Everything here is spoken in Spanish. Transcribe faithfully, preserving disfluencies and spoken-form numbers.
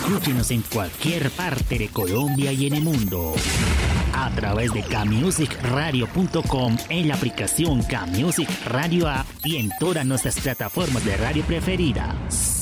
Escúchenos en cualquier parte de Colombia y en el mundo. A través de K-Music Radio punto com, en la aplicación K-Music Radio App y en todas nuestras plataformas de radio preferidas.